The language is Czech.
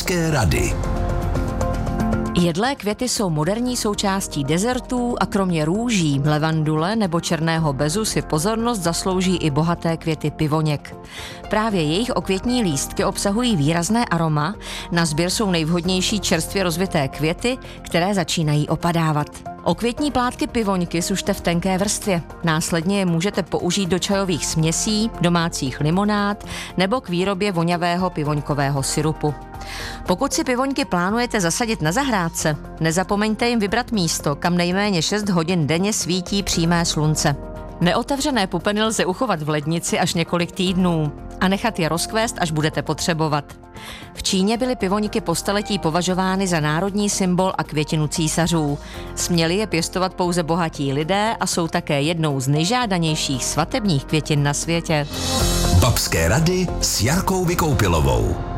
Babské rady. Jedlé květy jsou moderní součástí dezertů a kromě růží, levandule nebo černého bezu si pozornost zaslouží i bohaté květy pivoněk. Právě jejich okvětní lístky obsahují výrazné aroma, na sběr jsou nejvhodnější čerstvě rozvité květy, které začínají opadávat. Okvětní plátky pivoňky sušte v tenké vrstvě. Následně je můžete použít do čajových směsí, domácích limonád nebo k výrobě voňavého pivoňkového syrupu. Pokud si pivoňky plánujete zasadit na zahrádce, nezapomeňte jim vybrat místo, kam nejméně 6 hodin denně svítí přímé slunce. Neotevřené pupeny lze uchovat v lednici až několik týdnů a nechat je rozkvést, až budete potřebovat. V Číně byly pivoňky po staletí považovány za národní symbol a květinu císařů. Směli je pěstovat pouze bohatí lidé a jsou také jednou z nejžádanějších svatebních květin na světě. Babské rady s Jarkou Vykoupilovou.